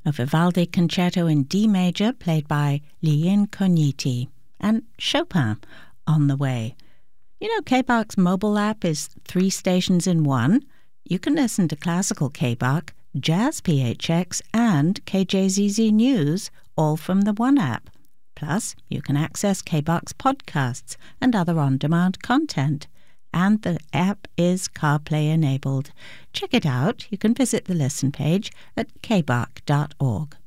a Vivaldi concerto in D major played by Liane Cogniti, and Chopin on the way. You know, KBAK's mobile app is 3 stations in one. You can listen to classical KBAK, jazz PHX, and KJZZ News, all from the one app. Plus, you can access KBAK's podcasts and other on-demand content. And the app is CarPlay enabled. Check it out. You can visit the listen page at kbak.org.